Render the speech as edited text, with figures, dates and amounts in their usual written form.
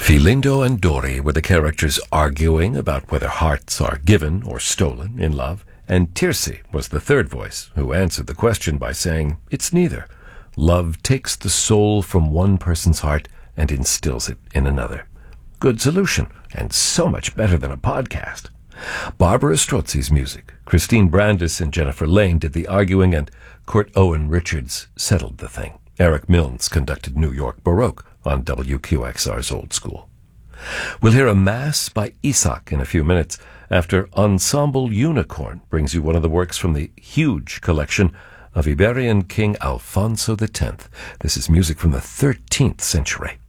Filindo and Dori were the characters arguing about whether hearts are given or stolen in love, and Tirsi was the third voice, who answered the question by saying, "It's neither. Love takes the soul from one person's heart and instills it in another." Good solution, and so much better than a podcast. Barbara Strozzi's music, Christine Brandis and Jennifer Lane did the arguing, and Kurt Owen Richards settled the thing. Eric Milnes conducted New York Baroque on WQXR's Old School. We'll hear a Mass by Isaac in a few minutes after Ensemble Unicorn brings you one of the works from the huge collection of Iberian King Alfonso X. This is music from the 13th century.